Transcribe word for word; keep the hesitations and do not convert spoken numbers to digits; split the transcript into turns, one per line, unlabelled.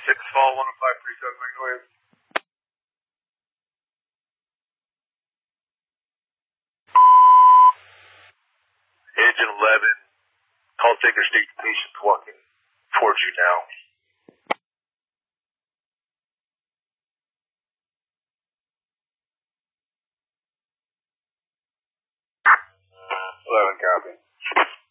six Fall, one oh five three seven Magnolia. Agent eleven, call Taker State, patient's walking towards you now. eleven, copy.